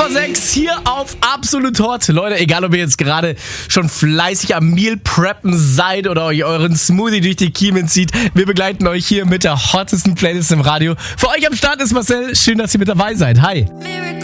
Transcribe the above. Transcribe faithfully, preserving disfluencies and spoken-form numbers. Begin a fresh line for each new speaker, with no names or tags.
vor sechs hier auf Absolut Hot. Leute, egal ob ihr jetzt gerade schon fleißig am Meal Preppen seid oder euch euren Smoothie durch die Kiemen zieht, wir begleiten euch hier mit der hottesten Playlist im Radio. Für euch am Start ist Marcel. Schön, dass ihr mit dabei seid. Hi.